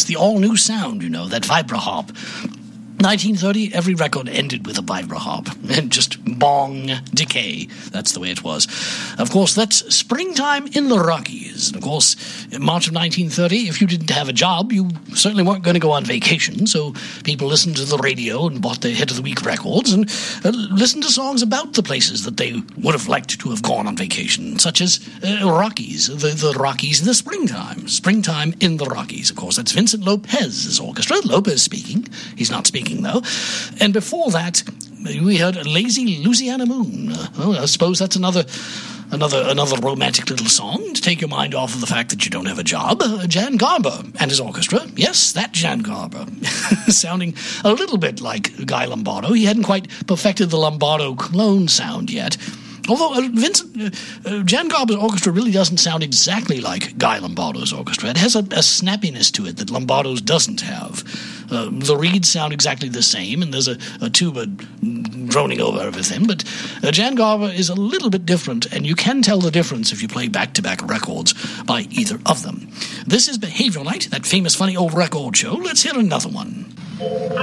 course, the all-new sound, that vibra harp. 1930, every record ended with a vibra harp, and just bong, decay. That's the way it was. Of course, that's Springtime in the Rockies. And of course, in March of 1930, if you didn't have a job, you certainly weren't going to go on vacation, so people listened to the radio and bought their Hit of the Week records and listened to songs about the places that they would have liked to have gone on vacation, such as Rockies, the Rockies in the springtime. Springtime in the Rockies. Of course, that's Vincent Lopez's orchestra. Lopez speaking. He's not speaking, though. And before that, we heard Lazy Louisiana Moon. Well, I suppose that's another romantic little song to take your mind off of the fact that you don't have a job. Jan Garber and his orchestra. Yes, that Jan Garber. Sounding a little bit like Guy Lombardo. He hadn't quite perfected the Lombardo clone sound yet. Although Jan Garber's orchestra really doesn't sound exactly like Guy Lombardo's orchestra. It has a snappiness to it that Lombardo's doesn't have. The reeds sound exactly the same, and there's a tuba droning over everything, but Jan Garber is a little bit different, and you can tell the difference if you play back-to-back records by either of them. This is Behavioral Night, that famous funny old record show. Let's hear another one.